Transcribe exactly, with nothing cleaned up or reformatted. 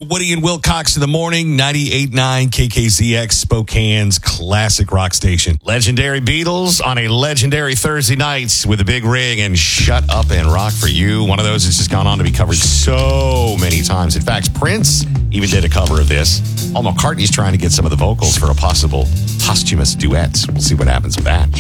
Woody and Wilcox in the morning, ninety-eight point nine K K Z X, Spokane's classic rock station. Legendary Beatles on a legendary Thursday night with a big ring and Shut Up and Rock for You. One of those has just gone on to be covered so many times. In fact, Prince even did a cover of this. Paul McCartney's trying to get some of the vocals for a possible posthumous duet. We'll see what happens with that.